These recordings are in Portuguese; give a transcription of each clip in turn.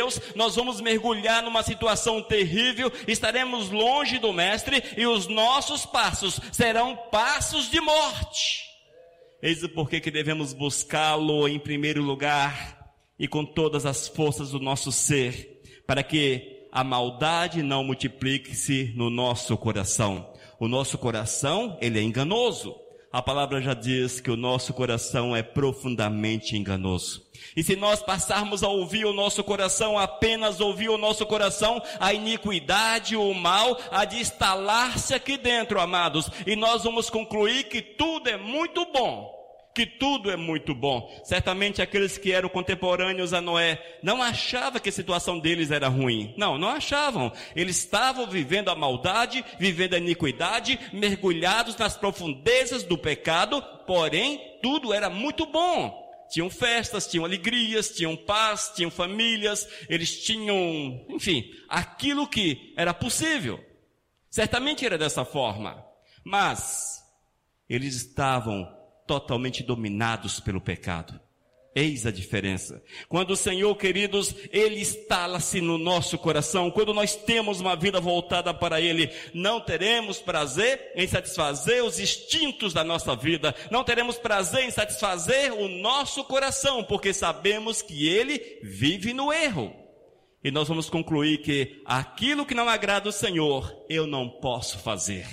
Deus, nós vamos mergulhar numa situação terrível, estaremos longe do Mestre e os nossos passos serão passos de morte. Eis o porquê que devemos buscá-lo em primeiro lugar e com todas as forças do nosso ser, para que a maldade não multiplique-se no nosso coração. O nosso coração, ele é enganoso. A palavra já diz que o nosso coração é profundamente enganoso. E se nós passarmos a ouvir o nosso coração, apenas ouvir o nosso coração, a iniquidade, o mal, há de instalar-se aqui dentro, amados. E nós vamos concluir que tudo é muito bom. Que tudo é muito bom. Certamente aqueles que eram contemporâneos a Noé não achavam que a situação deles era ruim. Não achavam. Eles estavam vivendo a maldade, vivendo a iniquidade, mergulhados nas profundezas do pecado, porém tudo era muito bom. Tinham festas, tinham alegrias, tinham paz, tinham famílias, eles tinham, enfim, aquilo que era possível. Certamente era dessa forma. Mas eles estavam totalmente dominados pelo pecado. Eis a diferença. Quando o Senhor, queridos, Ele instala-se no nosso coração, quando nós temos uma vida voltada para Ele, não teremos prazer em satisfazer os instintos da nossa vida, não teremos prazer em satisfazer o nosso coração, porque sabemos que Ele vive no erro. E nós vamos concluir que aquilo que não agrada o Senhor, eu não posso fazer.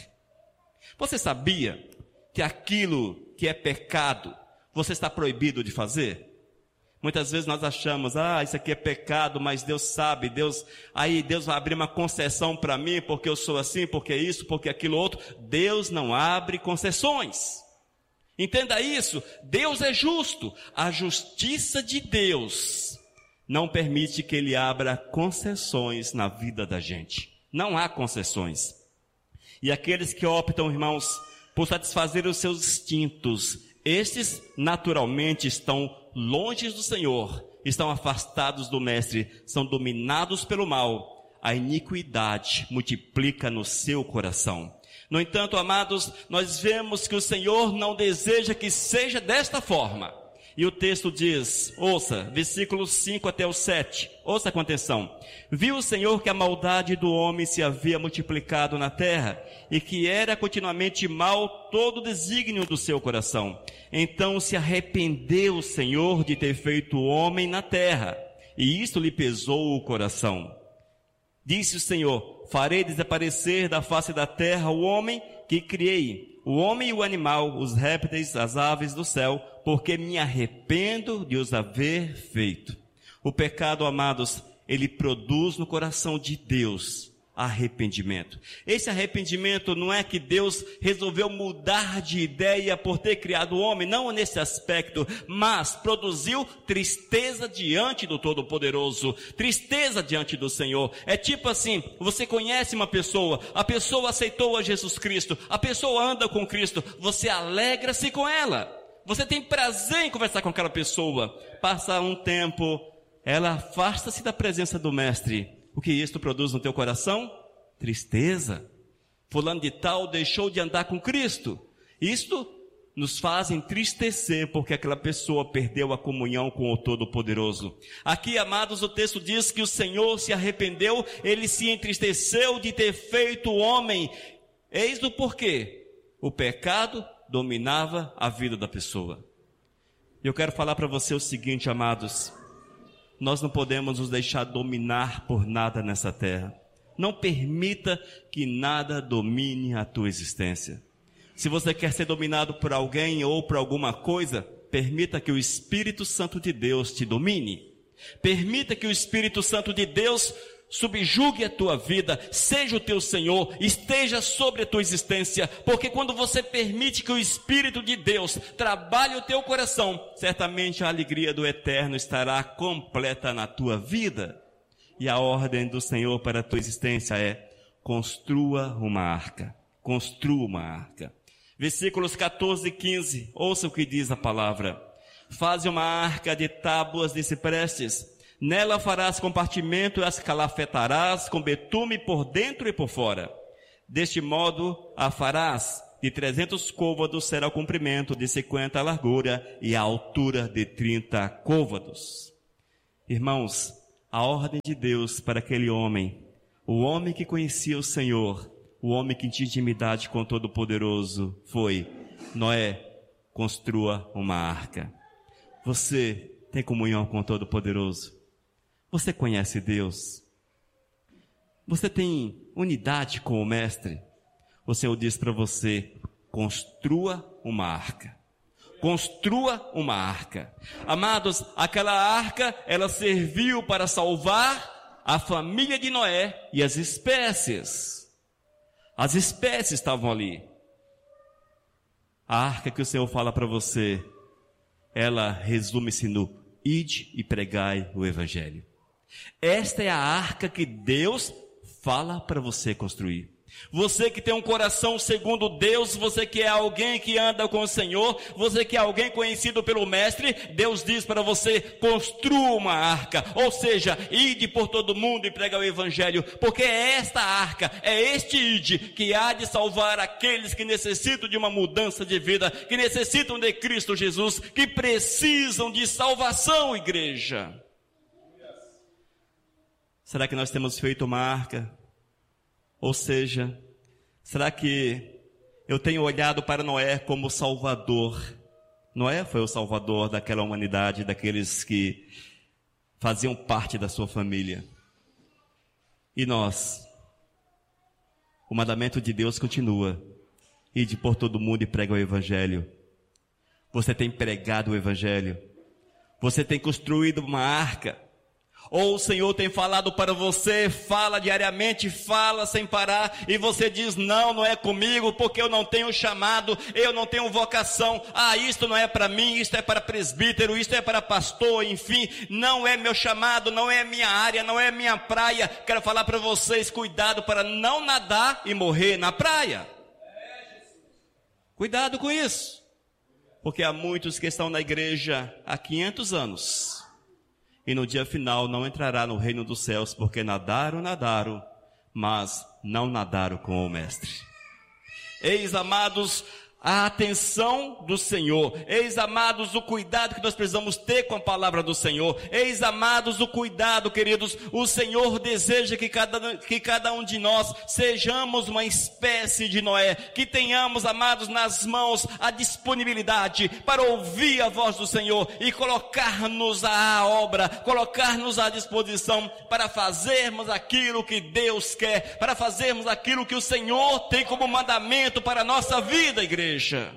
Você sabia que aquilo que é pecado, você está proibido de fazer? Muitas vezes nós achamos, isso aqui é pecado, mas Deus sabe, Deus vai abrir uma concessão para mim, porque eu sou assim, porque isso, porque aquilo outro. Deus não abre concessões. Entenda isso, Deus é justo. A justiça de Deus não permite que Ele abra concessões na vida da gente. Não há concessões. E aqueles que optam, irmãos, por satisfazer os seus instintos, estes naturalmente estão longe do Senhor, estão afastados do Mestre, são dominados pelo mal. A iniquidade multiplica no seu coração. No entanto, amados, nós vemos que o Senhor não deseja que seja desta forma. E o texto diz, ouça, versículos 5 até o 7, ouça com atenção. Viu o Senhor que a maldade do homem se havia multiplicado na terra, e que era continuamente mal todo o desígnio do seu coração. Então se arrependeu o Senhor de ter feito o homem na terra, e isto lhe pesou o coração. Disse o Senhor, farei desaparecer da face da terra o homem que criei, o homem e o animal, os répteis, as aves do céu, porque me arrependo de os haver feito. O pecado, amados, ele produz no coração de Deus arrependimento. Esse arrependimento não é que Deus resolveu mudar de ideia por ter criado o homem, não nesse aspecto, mas produziu tristeza diante do Todo-Poderoso, tristeza diante do Senhor. É tipo assim, você conhece uma pessoa, a pessoa aceitou a Jesus Cristo, a pessoa anda com Cristo, você alegra-se com ela, você tem prazer em conversar com aquela pessoa. Passa um tempo, ela afasta-se da presença do Mestre. O que isto produz no teu coração? Tristeza. Fulano de tal deixou de andar com Cristo. Isto nos faz entristecer, porque aquela pessoa perdeu a comunhão com o Todo-Poderoso. Aqui, amados, o texto diz que o Senhor se arrependeu, Ele se entristeceu de ter feito o homem. Eis o porquê. O pecado dominava a vida da pessoa. Eu quero falar para você o seguinte, amados. Nós não podemos nos deixar dominar por nada nessa terra. Não permita que nada domine a tua existência. Se você quer ser dominado por alguém ou por alguma coisa, permita que o Espírito Santo de Deus te domine. Permita que o Espírito Santo de Deus subjugue a tua vida, seja o teu Senhor, esteja sobre a tua existência, porque quando você permite que o Espírito de Deus trabalhe o teu coração, certamente a alegria do Eterno estará completa na tua vida. E a ordem do Senhor para a tua existência é: construa uma arca. Construa uma arca. Versículos 14 e 15, ouça o que diz a palavra. Faze uma arca de tábuas de ciprestes. Nela farás compartimento e as calafetarás com betume por dentro e por fora. Deste modo a farás. De 300 côvados será o comprimento, de 50 a largura e a altura de 30 côvados. Irmãos, A ordem de Deus para aquele homem, o homem que conhecia o Senhor, o homem que tinha intimidade com o Todo-Poderoso, foi: Noé, construa uma arca. Você tem comunhão com o Todo-Poderoso? Você conhece Deus? Você tem unidade com o Mestre? O Senhor diz para você: construa uma arca. Construa uma arca. Amados, aquela arca, ela serviu para salvar a família de Noé e as espécies. As espécies estavam ali. A arca que o Senhor fala para você, ela resume-se no: ide e pregai o Evangelho. Esta é a arca que Deus fala para você construir. Você que tem um coração segundo Deus, você que é alguém que anda com o Senhor, você que é alguém conhecido pelo Mestre, Deus diz para você: construa uma arca, ou seja, ide por todo mundo e prega o Evangelho, porque é esta arca, é este ide que há de salvar aqueles que necessitam de uma mudança de vida, que necessitam de Cristo Jesus, que precisam de salvação, igreja. Será que nós temos feito uma arca? Ou seja, será que eu tenho olhado para Noé como Salvador? Noé foi o Salvador daquela humanidade, daqueles que faziam parte da sua família. E nós? O mandamento de Deus continua: ide por todo mundo e prega o Evangelho. Você tem pregado o Evangelho? Você tem construído uma arca? Ou o Senhor tem falado para você, fala diariamente, fala sem parar, e você diz: não, não é comigo, porque eu não tenho chamado, eu não tenho vocação, isto não é para mim, isto é para presbítero, isto é para pastor, enfim, não é meu chamado, não é minha área, não é minha praia. Quero falar para vocês: cuidado para não nadar e morrer na praia. Cuidado com isso, porque há muitos que estão na igreja há 500 anos, e no dia final não entrará no reino dos céus, porque nadaram, mas não nadaram com o Mestre. Eis, amados, a atenção do Senhor. Eis, amados, o cuidado que nós precisamos ter com a palavra do Senhor. Eis, amados, o cuidado, queridos. O Senhor deseja que cada um de nós sejamos uma espécie de Noé, que tenhamos, amados, nas mãos a disponibilidade para ouvir a voz do Senhor e colocar-nos à obra, colocar-nos à disposição para fazermos aquilo que Deus quer, para fazermos aquilo que o Senhor tem como mandamento para a nossa vida, igreja.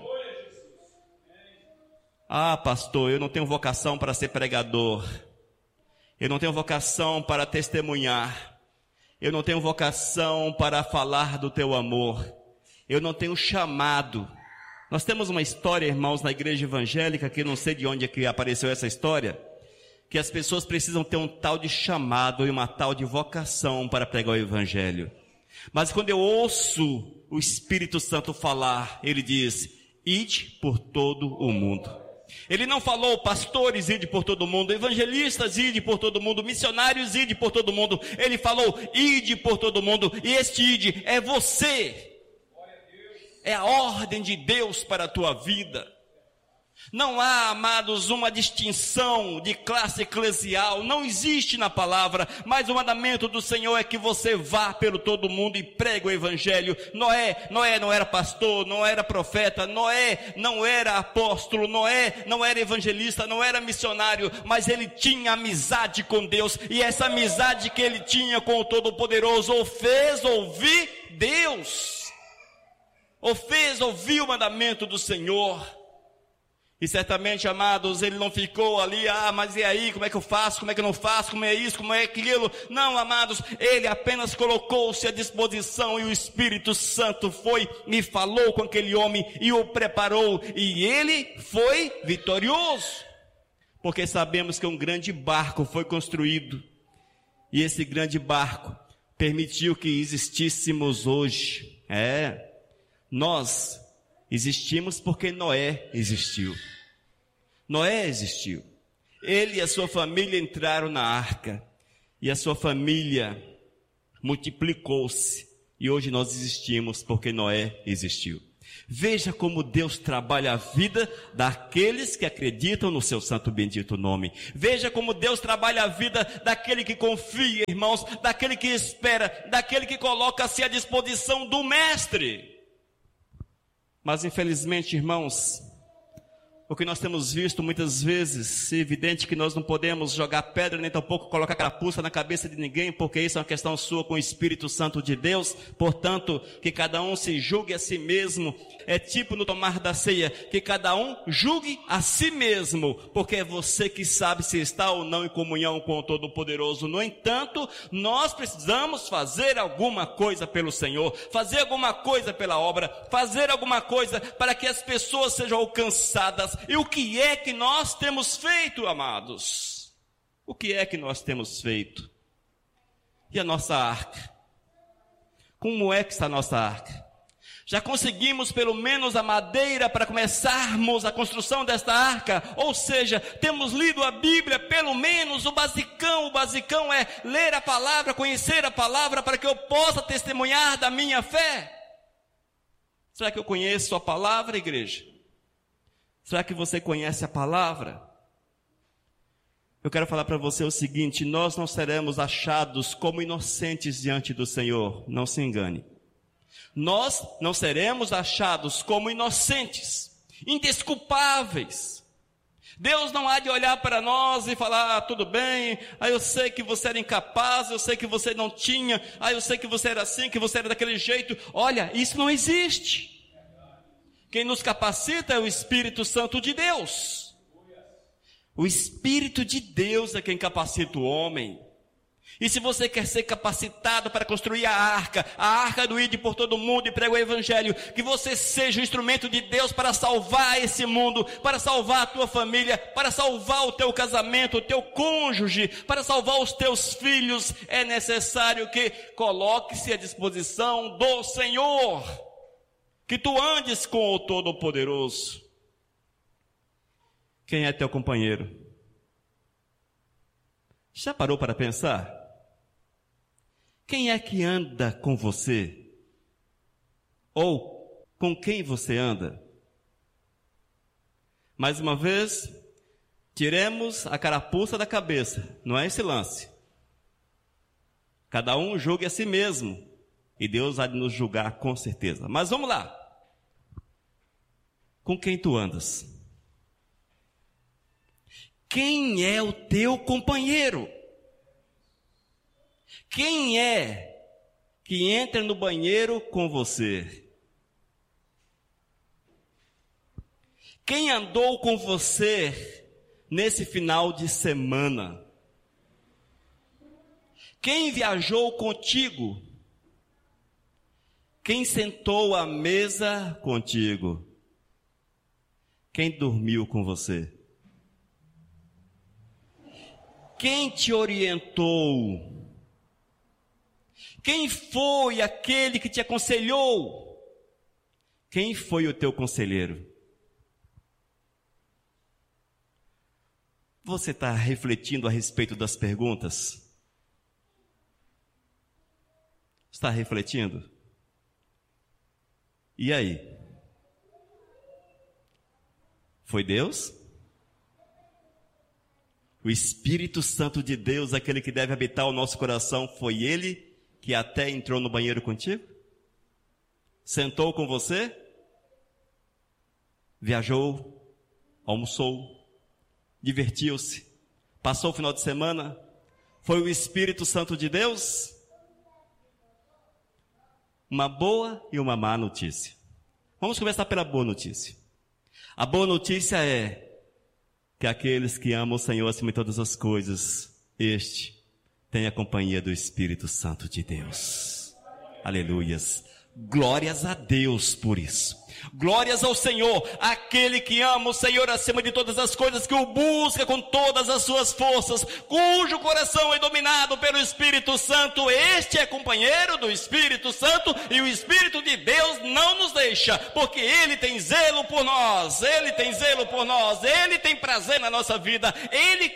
Pastor, eu não tenho vocação para ser pregador, eu não tenho vocação para testemunhar, eu não tenho vocação para falar do teu amor, eu não tenho chamado. Nós temos uma história, irmãos, na igreja evangélica, que não sei de onde é que apareceu essa história, que as pessoas precisam ter um tal de chamado e uma tal de vocação para pregar o Evangelho. Mas quando eu ouço o Espírito Santo falar, ele diz: ide por todo o mundo. Ele não falou: pastores, ide por todo mundo, evangelistas, ide por todo mundo, missionários, ide por todo mundo. Ele falou: ide por todo mundo. E este ide é você. É a ordem de Deus para a tua vida. Não há, amados, uma distinção de classe eclesial, não existe na palavra, mas o mandamento do Senhor é que você vá pelo todo mundo e pregue o Evangelho. Noé não era pastor, não era profeta, Noé não era apóstolo, Noé não era evangelista, não era missionário, mas ele tinha amizade com Deus, e essa amizade que ele tinha com o Todo-Poderoso o fez ouvir Deus, o fez ouvir o mandamento do Senhor. E certamente, amados, ele não ficou ali: mas e aí, como é que eu faço, como é que eu não faço, como é isso, como é aquilo. Não, amados, ele apenas colocou-se à disposição, e o Espírito Santo foi e falou com aquele homem e o preparou, e ele foi vitorioso, porque sabemos que um grande barco foi construído, e esse grande barco permitiu que existíssemos hoje. Nós existimos porque Noé existiu. Noé existiu. Ele e a sua família entraram na arca, e a sua família multiplicou-se, e hoje nós existimos porque Noé existiu. Veja como Deus trabalha a vida daqueles que acreditam no seu santo bendito nome. Veja como Deus trabalha a vida daquele que confia, irmãos, daquele que espera, daquele que coloca-se à disposição do Mestre. Mas infelizmente, irmãos, o que nós temos visto muitas vezes, é evidente que nós não podemos jogar pedra, nem tampouco colocar carapuça na cabeça de ninguém, porque isso é uma questão sua com o Espírito Santo de Deus. Portanto, que cada um se julgue a si mesmo. É tipo no tomar da ceia, que cada um julgue a si mesmo, porque é você que sabe se está ou não em comunhão com o Todo-Poderoso. No entanto, nós precisamos fazer alguma coisa pelo Senhor, fazer alguma coisa pela obra, fazer alguma coisa para que as pessoas sejam alcançadas. E o que é que nós temos feito, amados? O que é que nós temos feito? E a nossa arca? Como é que está a nossa arca? Já conseguimos pelo menos a madeira para começarmos a construção desta arca? Ou seja, temos lido a Bíblia, pelo menos o basicão. O basicão é ler a palavra, conhecer a palavra, para que eu possa testemunhar da minha fé. Será que eu conheço a palavra, igreja? Será que você conhece a palavra? Eu quero falar para você o seguinte: nós não seremos achados como inocentes diante do Senhor. Não se engane. Nós não seremos achados como inocentes, indesculpáveis. Deus não há de olhar para nós e falar: tudo bem, eu sei que você era incapaz, eu sei que você não tinha, eu sei que você era assim, que você era daquele jeito. Olha, isso não existe. Quem nos capacita é o Espírito Santo de Deus. O Espírito de Deus é quem capacita o homem. E se você quer ser capacitado para construir a arca do ide por todo mundo e prega o Evangelho, que você seja o instrumento de Deus para salvar esse mundo, para salvar a tua família, para salvar o teu casamento, o teu cônjuge, para salvar os teus filhos, é necessário que coloque-se à disposição do Senhor. Que tu andes com o Todo-Poderoso. Quem é teu companheiro? Já parou para pensar? Quem é que anda com você? Ou com quem você anda? Mais uma vez, tiremos a carapuça da cabeça. Não é esse lance. Cada um julgue a si mesmo. E Deus há de nos julgar com certeza. Mas vamos lá. Com quem tu andas? Quem é o teu companheiro? Quem é que entra no banheiro com você? Quem andou com você nesse final de semana? Quem viajou contigo? Quem sentou à mesa contigo? Quem dormiu com você? Quem te orientou? Quem foi aquele que te aconselhou? Quem foi o teu conselheiro? Você está refletindo a respeito das perguntas? Está refletindo? E aí? Foi Deus? O Espírito Santo de Deus, aquele que deve habitar o nosso coração, foi Ele que até entrou no banheiro contigo? Sentou com você? Viajou? Almoçou? Divertiu-se? Passou o final de semana? Foi o Espírito Santo de Deus? Uma boa e uma má notícia. Vamos começar pela boa notícia. A boa notícia é que aqueles que amam o Senhor acima de todas as coisas, este tem a companhia do Espírito Santo de Deus. Aleluias. Glórias a Deus por isso. Glórias ao Senhor, aquele que ama o Senhor acima de todas as coisas, que o busca com todas as suas forças, cujo coração é dominado pelo Espírito Santo. Este é companheiro do Espírito Santo, e o Espírito de Deus não nos deixa, porque Ele tem zelo por nós, Ele tem zelo por nós, Ele tem prazer na nossa vida, Ele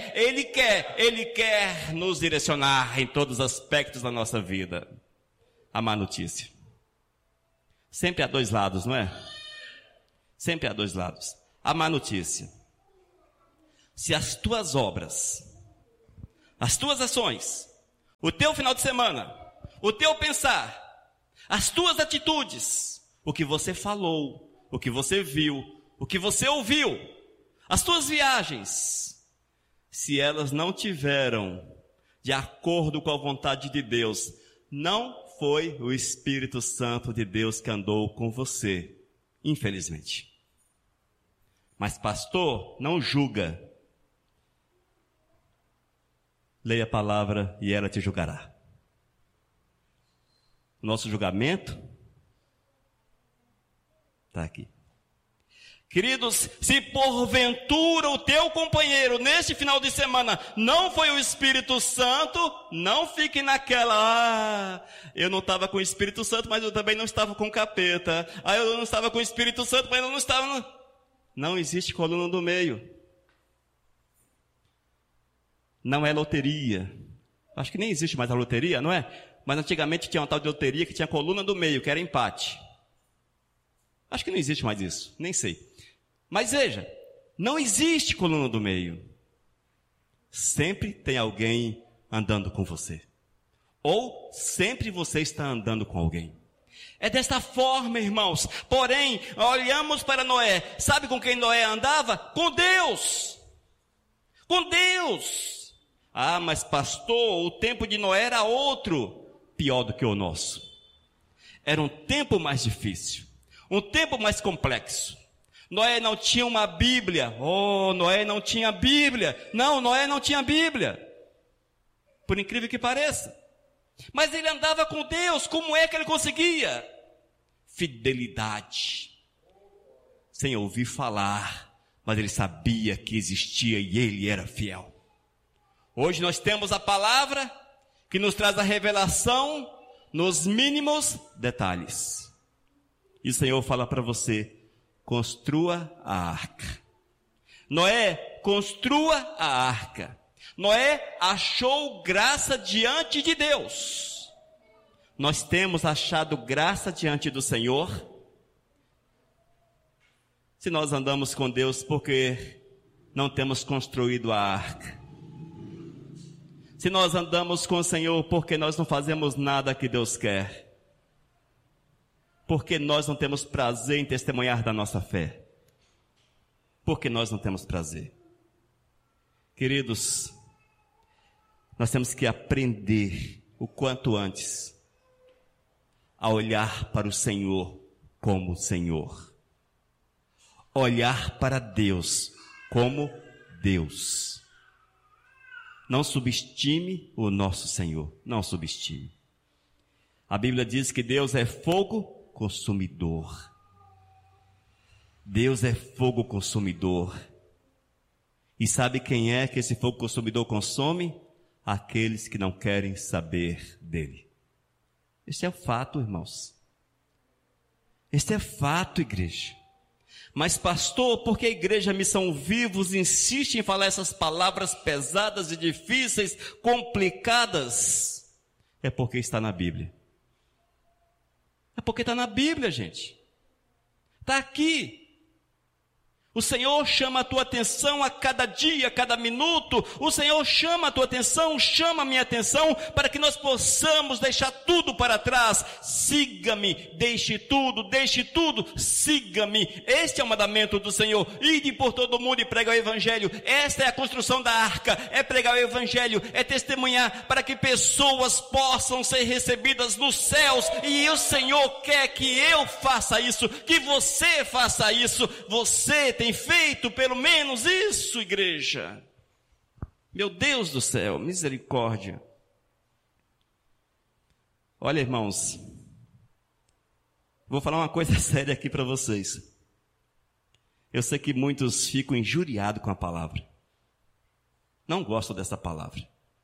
quer nos direcionar em todos os aspectos da nossa vida. A má notícia: Sempre há dois lados, não é? Sempre há dois lados. A má notícia: se as tuas obras, as tuas ações, o teu final de semana, o teu pensar, as tuas atitudes, o que você falou, o que você viu, o que você ouviu, as tuas viagens, se elas não tiveram de acordo com a vontade de Deus, não foi o Espírito Santo de Deus que andou com você, infelizmente. Mas pastor, não julga. Leia a palavra e ela te julgará. Nosso julgamento está aqui. Queridos, se porventura o teu companheiro neste final de semana não foi o Espírito Santo, não fique naquela, eu não estava com o Espírito Santo, mas eu também não estava com o capeta. Eu não estava com o Espírito Santo, mas eu não estava... Não existe coluna do meio. Não é loteria. Acho que nem existe mais a loteria, não é? Mas antigamente tinha uma tal de loteria que tinha coluna do meio, que era empate. Acho que não existe mais isso, nem sei. Mas veja, não existe coluna do meio. Sempre tem alguém andando com você. Ou sempre você está andando com alguém. É desta forma, irmãos. Porém, olhamos para Noé. Sabe com quem Noé andava? Com Deus. Com Deus. Ah, mas pastor, o tempo de Noé era outro, pior do que o nosso. Era um tempo mais difícil. Um tempo mais complexo. Noé não tinha uma Bíblia. Noé não tinha Bíblia. Não, Noé não tinha Bíblia. Por incrível que pareça. Mas ele andava com Deus. Como é que ele conseguia? Fidelidade. Sem ouvir falar. Mas ele sabia que existia e ele era fiel. Hoje nós temos a palavra que nos traz a revelação nos mínimos detalhes. E o Senhor fala para você: construa a arca. Noé, construa a arca. Noé achou graça diante de Deus. Nós temos achado graça diante do Senhor? Se nós andamos com Deus porque não temos construído a arca. Se nós andamos com o Senhor porque nós não fazemos nada que Deus quer. Porque nós não temos prazer em testemunhar da nossa fé. Porque nós não temos prazer. Queridos, nós temos que aprender o quanto antes a olhar para o Senhor como Senhor. Olhar para Deus como Deus. Não subestime o nosso Senhor. Não subestime. A Bíblia diz que Deus é fogo consumidor. Deus é fogo consumidor. E sabe quem é que esse fogo consumidor consome? Aqueles que não querem saber dele. Este é o fato, irmãos. Este é fato, igreja. Mas pastor, por que a igreja Missão Vivos insiste em falar essas palavras pesadas e difíceis, complicadas? É porque está na Bíblia. É porque está na Bíblia, gente. Está aqui. O Senhor chama a tua atenção a cada dia, a cada minuto. O Senhor chama a tua atenção, chama a minha atenção, para que nós possamos deixar tudo para trás. Siga-me, deixe tudo, siga-me. Este é o mandamento do Senhor. Ide por todo mundo e prega o Evangelho. Esta é a construção da arca, é pregar o Evangelho, é testemunhar para que pessoas possam ser recebidas nos céus. E o Senhor quer que eu faça isso, que você faça isso. Você tem feito pelo menos isso, igreja? Meu Deus do céu, misericórdia. Olha, irmãos, vou falar uma coisa séria aqui para vocês. Eu sei que muitos ficam injuriados com a palavra. Não gostam dessa palavra.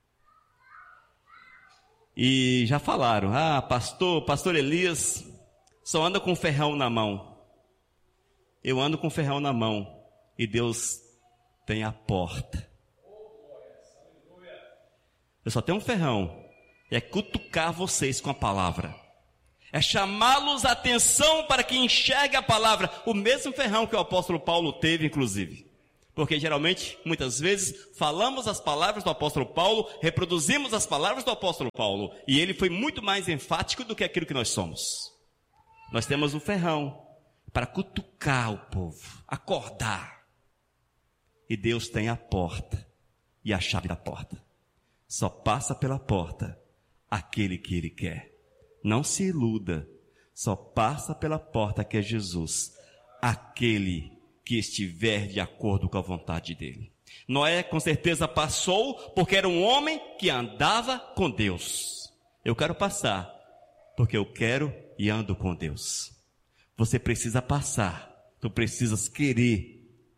E já falaram: pastor Elias só anda com ferrão na mão. Eu ando com ferrão na mão e Deus tem a porta. Eu só tenho um ferrão, é cutucar vocês com a palavra. É chamá-los a atenção para que enxergue a palavra. O mesmo ferrão que o apóstolo Paulo teve, inclusive. Porque geralmente, muitas vezes, falamos as palavras do apóstolo Paulo, reproduzimos as palavras do apóstolo Paulo. E ele foi muito mais enfático do que aquilo que nós somos. Nós temos um ferrão para cutucar o povo, acordar. E Deus tem a porta e a chave da porta. Só passa pela porta aquele que Ele quer. Não se iluda, só passa pela porta que é Jesus, aquele que estiver de acordo com a vontade dEle. Noé com certeza passou porque era um homem que andava com Deus. Eu quero passar porque eu quero e ando com Deus. Você precisa passar, tu precisas querer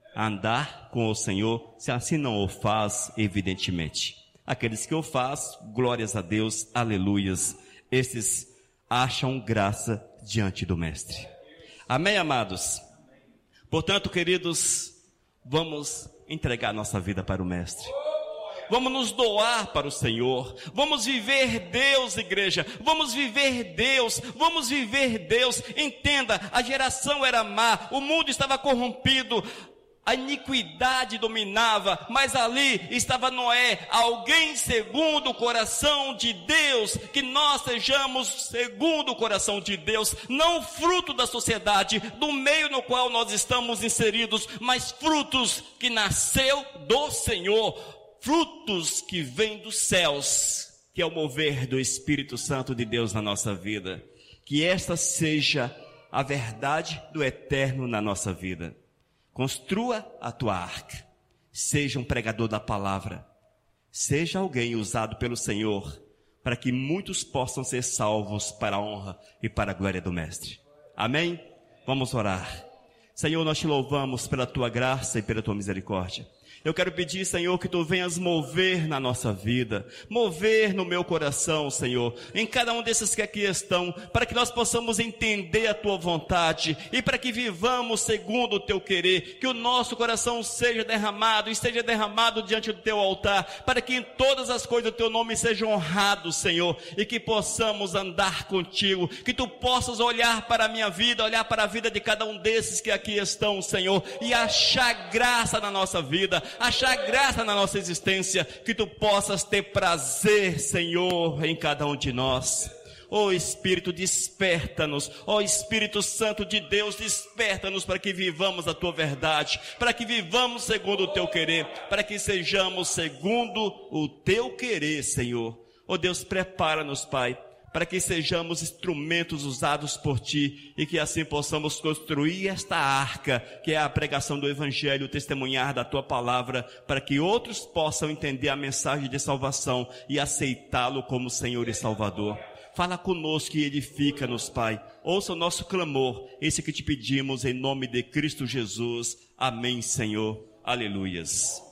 andar com o Senhor, se assim não o faz, evidentemente. Aqueles que o faz, glórias a Deus, aleluias, esses acham graça diante do Mestre. Amém, amados? Portanto, queridos, vamos entregar nossa vida para o Mestre. Vamos nos doar para o Senhor. Vamos viver Deus, igreja. Vamos viver Deus. Vamos viver Deus. Entenda, a geração era má. O mundo estava corrompido. A iniquidade dominava. Mas ali estava Noé. Alguém segundo o coração de Deus. Que nós sejamos segundo o coração de Deus. Não fruto da sociedade, do meio no qual nós estamos inseridos. Mas frutos que nasceu do Senhor. Frutos que vêm dos céus, que é o mover do Espírito Santo de Deus na nossa vida. Que esta seja a verdade do eterno na nossa vida. Construa a tua arca. Seja um pregador da palavra. Seja alguém usado pelo Senhor, para que muitos possam ser salvos para a honra e para a glória do Mestre. Amém? Vamos orar. Senhor, nós te louvamos pela tua graça e pela tua misericórdia. Eu quero pedir, Senhor, que Tu venhas mover na nossa vida, mover no meu coração, Senhor, em cada um desses que aqui estão, para que nós possamos entender a Tua vontade e para que vivamos segundo o Teu querer, que o nosso coração seja derramado e seja derramado diante do Teu altar, para que em todas as coisas o Teu nome seja honrado, Senhor, e que possamos andar contigo, que Tu possas olhar para a minha vida, olhar para a vida de cada um desses que aqui estão, Senhor, e achar graça na nossa vida, achar graça na nossa existência, que Tu possas ter prazer, Senhor, em cada um de nós. Ó Espírito, desperta-nos. Ó Espírito Santo de Deus, desperta-nos para que vivamos a Tua verdade, para que vivamos segundo o Teu querer, para que sejamos segundo o Teu querer, Senhor. Ó Deus, prepara-nos, Pai, para que sejamos instrumentos usados por Ti e que assim possamos construir esta arca, que é a pregação do Evangelho, o testemunhar da Tua palavra, para que outros possam entender a mensagem de salvação e aceitá-lo como Senhor e Salvador. Fala conosco e edifica-nos, Pai. Ouça o nosso clamor, esse que te pedimos em nome de Cristo Jesus. Amém, Senhor. Aleluias.